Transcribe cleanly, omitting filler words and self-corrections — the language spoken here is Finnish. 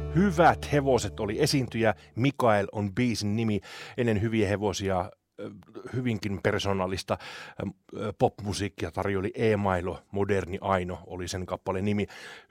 Hyvät hevoset oli esiintyjä, Mikael on biisin nimi. Ennen hyviä hevosia hyvinkin persoonallista popmusiikkia tarjoili E-Mailo, Moderni Aino oli sen kappaleen nimi.